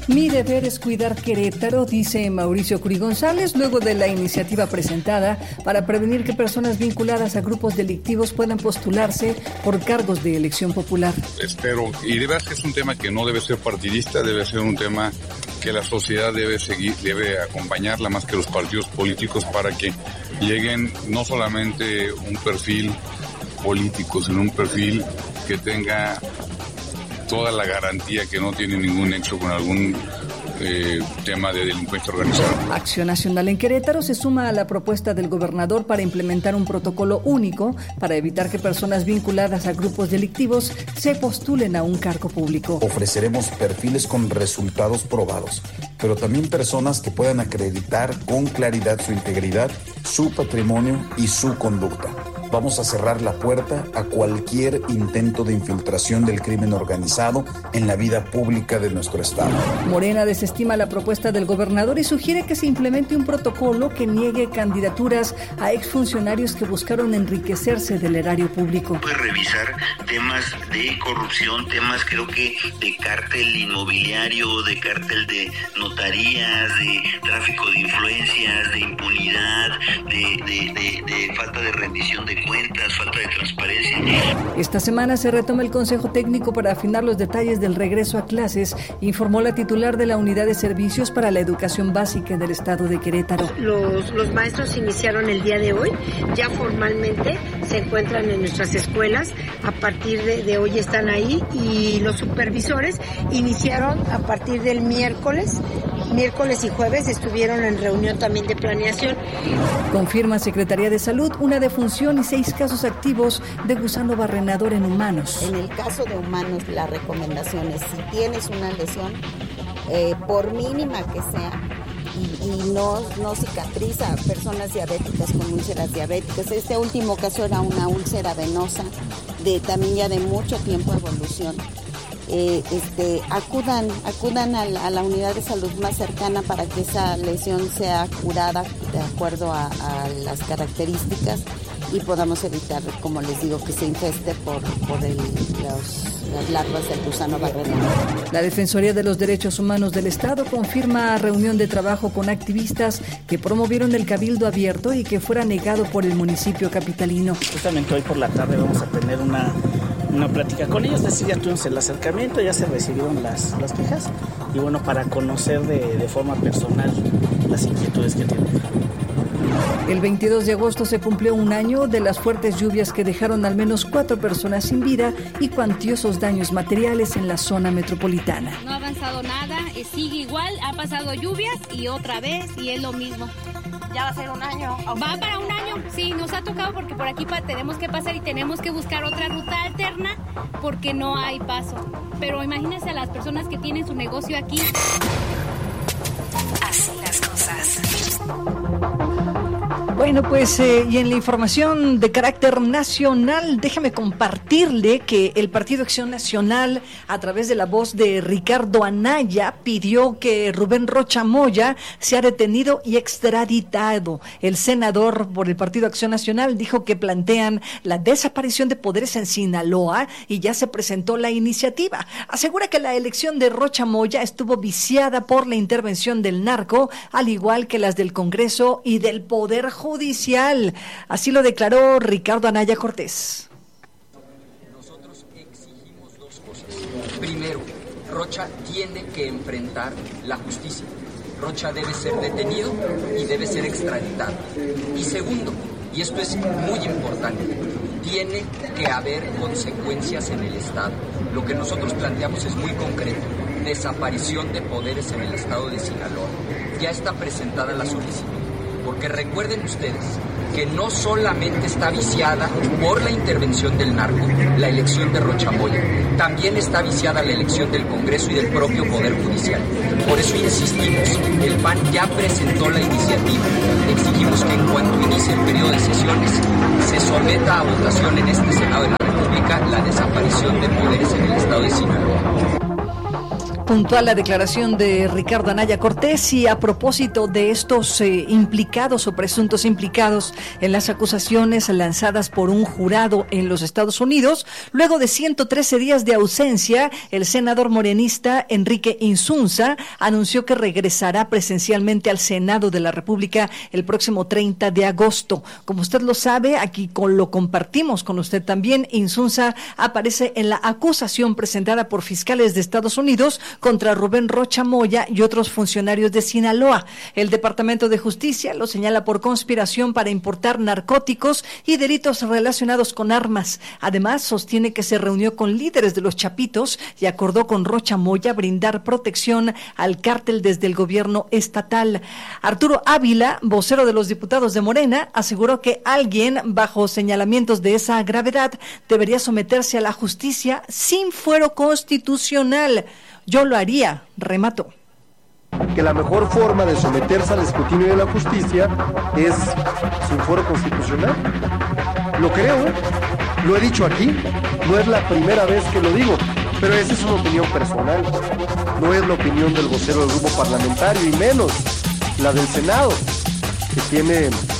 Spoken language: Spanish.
Mi deber es cuidar Querétaro, dice Mauricio Curi González, luego de la iniciativa presentada para prevenir que personas vinculadas a grupos delictivos puedan postularse por cargos de elección popular. Espero, y de verdad que es un tema que no debe ser partidista, debe ser un tema que la sociedad debe seguir, debe acompañarla más que los partidos políticos para que lleguen no solamente un perfil político, sino un perfil que tenga toda la garantía, que no tiene ningún nexo con algún tema de delincuencia organizada. Acción Nacional en Querétaro se suma a la propuesta del gobernador para implementar un protocolo único para evitar que personas vinculadas a grupos delictivos se postulen a un cargo público. Ofreceremos perfiles con resultados probados, pero también personas que puedan acreditar con claridad su integridad, su patrimonio y su conducta. Vamos a cerrar la puerta a cualquier intento de infiltración del crimen organizado en la vida pública de nuestro estado. Morena desestima la propuesta del gobernador y sugiere que se implemente un protocolo que niegue candidaturas a exfuncionarios que buscaron enriquecerse del erario público. Puede revisar temas de corrupción, temas creo que de cártel inmobiliario, de cártel de notarías, de tráfico de influencias, de impunidad, de falta de rendición de cuentas, falta de transparencia. Esta semana se retoma el Consejo Técnico para afinar los detalles del regreso a clases, informó la titular de la Unidad de Servicios para la Educación Básica del Estado de Querétaro. Los maestros iniciaron el día de hoy, ya formalmente se encuentran en nuestras escuelas, a partir de hoy están ahí, y los supervisores iniciaron a partir del miércoles y jueves estuvieron en reunión también de planeación. Confirma Secretaría de Salud una defunción y 6 casos activos de gusano barrenador en humanos. En el caso de humanos, la recomendación es, si tienes una lesión, por mínima que sea, y no cicatriza, personas diabéticas con úlceras diabéticas. Este último caso era una úlcera venosa, también ya de mucho tiempo evolución. Acudan a la unidad de salud más cercana para que esa lesión sea curada de acuerdo a las características y podamos evitar, como les digo, que se infeste por las larvas del gusano barrenador. La Defensoría de los Derechos Humanos del Estado confirma reunión de trabajo con activistas que promovieron el cabildo abierto y que fuera negado por el municipio capitalino. Justamente hoy por la tarde vamos a tener una plática con ellos, es decir, ya tuvimos el acercamiento, ya se recibieron las quejas y bueno, para conocer de forma personal las inquietudes que tienen. El 22 de agosto se cumplió un año de las fuertes lluvias que dejaron al menos 4 personas sin vida y cuantiosos daños materiales en la zona metropolitana. No ha avanzado nada, sigue igual, ha pasado lluvias y otra vez y es lo mismo. ¿Ya va a ser un año? Va para un año, sí, nos ha tocado porque por aquí tenemos que pasar y tenemos que buscar otra ruta alterna porque no hay paso. Pero imagínense a las personas que tienen su negocio aquí. Así las cosas. Bueno, pues y en la información de carácter nacional, déjame compartirle que el Partido Acción Nacional, a través de la voz de Ricardo Anaya, pidió que Rubén Rocha Moya sea detenido y extraditado. El senador por el Partido Acción Nacional dijo que plantean la desaparición de poderes en Sinaloa y ya se presentó la iniciativa. Asegura que la elección de Rocha Moya estuvo viciada por la intervención del narco, al igual que las del Congreso y del Poder Judicial. Así lo declaró Ricardo Anaya Cortés. Nosotros exigimos 2 cosas. Primero, Rocha tiene que enfrentar la justicia. Rocha debe ser detenido y debe ser extraditado. Y segundo, y esto es muy importante, tiene que haber consecuencias en el Estado. Lo que nosotros planteamos es muy concreto: desaparición de poderes en el Estado de Sinaloa. Ya está presentada la solicitud. Porque recuerden ustedes que no solamente está viciada por la intervención del narco la elección de Rocha Moya, también está viciada la elección del Congreso y del propio Poder Judicial. Por eso insistimos, el PAN ya presentó la iniciativa. Exigimos que en cuanto inicie el periodo de sesiones se someta a votación en este Senado de la República la desaparición de poderes en el Estado de Sinaloa. puntual la declaración de Ricardo Anaya Cortés, y a propósito de estos implicados o presuntos implicados en las acusaciones lanzadas por un jurado en los Estados Unidos, luego de 113 días de ausencia, el senador morenista Enrique Insunza anunció que regresará presencialmente al Senado de la República el próximo 30 de agosto. Como usted lo sabe, aquí lo compartimos con usted también, Insunza aparece en la acusación presentada por fiscales de Estados Unidos contra Rubén Rocha Moya y otros funcionarios de Sinaloa. El Departamento de Justicia lo señala por conspiración para importar narcóticos y delitos relacionados con armas. Además, sostiene que se reunió con líderes de los Chapitos y acordó con Rocha Moya brindar protección al cártel desde el gobierno estatal. Arturo Ávila, vocero de los diputados de Morena, aseguró que alguien bajo señalamientos de esa gravedad debería someterse a la justicia sin fuero constitucional. Yo lo haría, remató. Que la mejor forma de someterse al escrutinio de la justicia es sin fuero constitucional. Lo creo, lo he dicho aquí, no es la primera vez que lo digo, pero esa es una opinión personal, no es la opinión del vocero del grupo parlamentario y menos la del Senado, que tiene